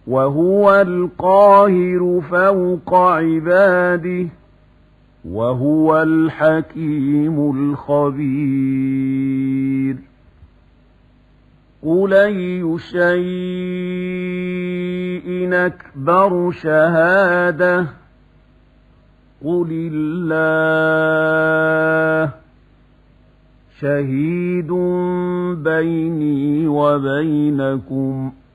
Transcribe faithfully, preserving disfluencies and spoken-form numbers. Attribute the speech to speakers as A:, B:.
A: وهو القاهر فوق عباده وهو الحكيم الخبير قل أي شيء أكبر شهادة قل الله شهيد بيني وبينكم